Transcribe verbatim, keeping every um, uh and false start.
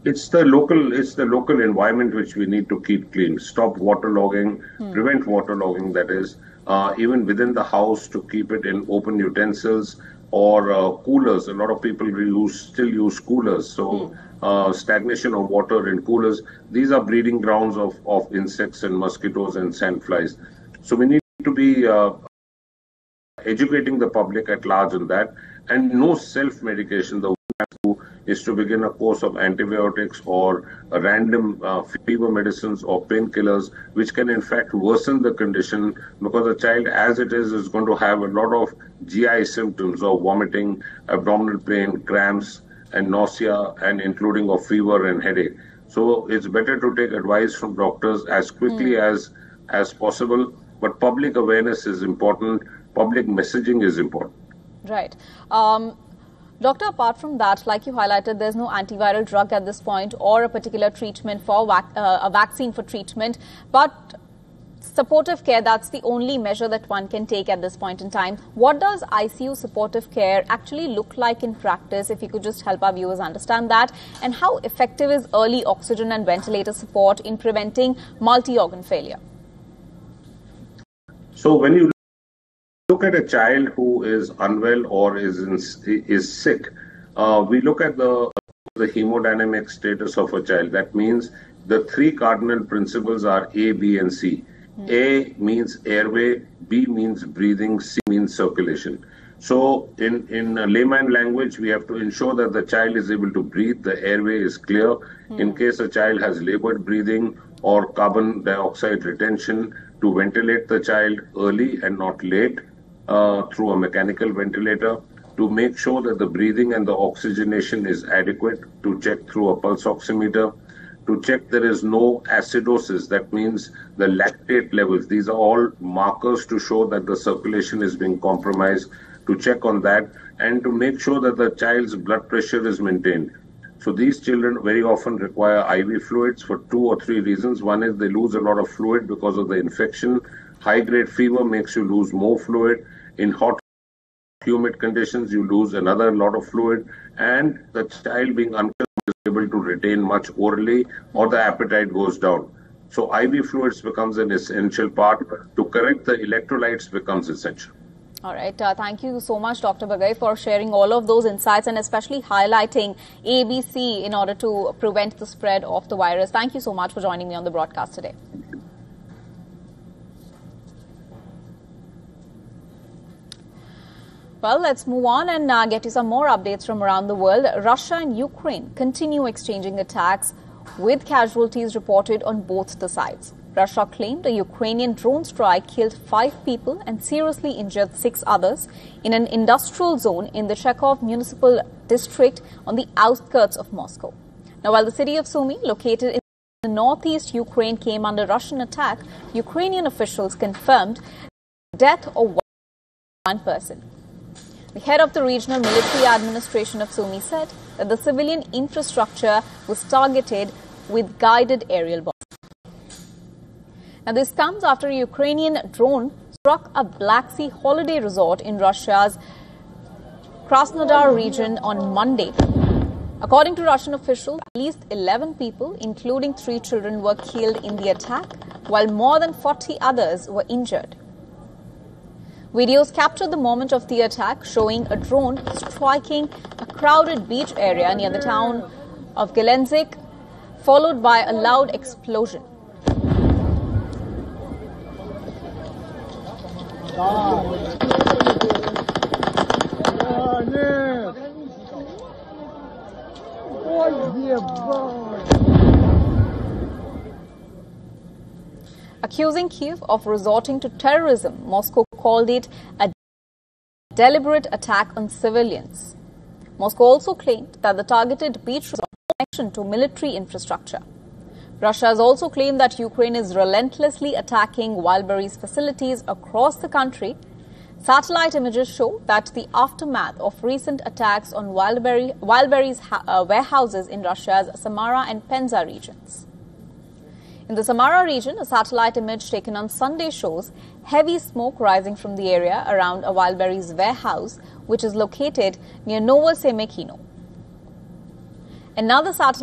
It's the local, it's the local environment which we need to keep clean. Stop waterlogging, hmm. prevent waterlogging. That is, uh, even within the house, to keep it in open utensils or uh, coolers. A lot of people use still use coolers. So hmm. uh, stagnation of water in coolers. These are breeding grounds of of insects and mosquitoes and sandflies. So we need to be uh, educating the public at large on that, and no self-medication. The is to begin a course of antibiotics or a random uh, fever medicines or painkillers, which can in fact worsen the condition, because the child as it is is going to have a lot of G I symptoms of vomiting, abdominal pain, cramps and nausea, and including of fever and headache. So it's better to take advice from doctors as quickly mm. as as possible, but public awareness is important, public messaging is important. Right. Um, Doctor, apart from that, like you highlighted, there's no antiviral drug at this point or a particular treatment for vac uh, a vaccine for treatment. But supportive care, that's the only measure that one can take at this point in time. What does I C U supportive care actually look like in practice? If you could just help our viewers understand that. And how effective is early oxygen and ventilator support in preventing multi-organ failure? So when you look at a child who is unwell or is in, is sick, uh, we look at the the hemodynamic status of a child. That means the three cardinal principles are A, B, and C. Mm. A means airway, B means breathing, C means circulation. So in in layman language, we have to ensure that the child is able to breathe, the airway is clear. Mm. In case a child has labored breathing or carbon dioxide retention, to ventilate the child early and not late. Uh, through a mechanical ventilator, to make sure that the breathing and the oxygenation is adequate, to check through a pulse oximeter, to check there is no acidosis, that means the lactate levels. These are all markers to show that the circulation is being compromised, to check on that, and to make sure that the child's blood pressure is maintained. So these children very often require I V fluids for two or three reasons. One is they lose a lot of fluid because of the infection. High-grade fever makes you lose more fluid. In hot, humid conditions, you lose another lot of fluid, and the child being unconscious is able to retain much orally, or the appetite goes down. So I V fluids becomes an essential part. To correct the electrolytes becomes essential. All right. Uh, thank you so much, Doctor Bagai, for sharing all of those insights and especially highlighting A B C in order to prevent the spread of the virus. Thank you so much for joining me on the broadcast today. Well, let's move on and uh, get you some more updates from around the world. Russia and Ukraine continue exchanging attacks with casualties reported on both the sides. Russia claimed a Ukrainian drone strike killed five people and seriously injured six others in an industrial zone in the Chekhov municipal district on the outskirts of Moscow. Now, while the city of Sumy, located in the northeast Ukraine, came under Russian attack, Ukrainian officials confirmed the death of one person. The head of the regional military administration of Sumy said that the civilian infrastructure was targeted with guided aerial bombs. Now, this comes after a Ukrainian drone struck a Black Sea holiday resort in Russia's Krasnodar region on Monday. According to Russian officials, at least eleven people, including three children, were killed in the attack, while more than forty others were injured. Videos captured the moment of the attack, showing a drone striking a crowded beach area near the town of Gelendzhik, followed by a loud explosion. Accusing Kyiv of resorting to terrorism, Moscow called it a deliberate attack on civilians. Moscow also claimed that the targeted beach was in connection to military infrastructure. Russia has also claimed that Ukraine is relentlessly attacking Wildberries facilities across the country. Satellite images show that the aftermath of recent attacks on Wildberry, Wildberries uh, warehouses in Russia's Samara and Penza regions. In the Samara region, a satellite image taken on Sunday shows heavy smoke rising from the area around a Wildberries warehouse, which is located near Novosemekino. Another satellite